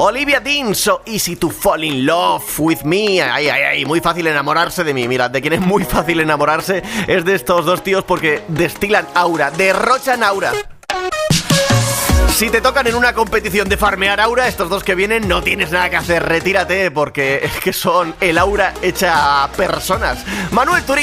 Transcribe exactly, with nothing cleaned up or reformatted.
Olivia Dean, So Easy to Fall in Love with Me. Ay, ay, ay, muy fácil enamorarse de mí. Mirad, de quien es muy fácil enamorarse es de estos dos tíos porque destilan aura, derrochan aura. Si te tocan en una competición de farmear aura, estos dos que vienen, no tienes nada que hacer, retírate, porque es que son el aura hecha a personas. Manuel Turín.